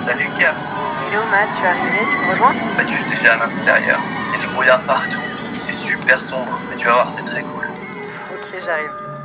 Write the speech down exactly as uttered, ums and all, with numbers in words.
Salut Kia. Hello Matt, tu es arrivé, tu me rejoins? En fait, je suis déjà à l'intérieur. Il y a du brouillard partout. Il fait super sombre, mais tu vas voir, c'est très cool. Ok, j'arrive.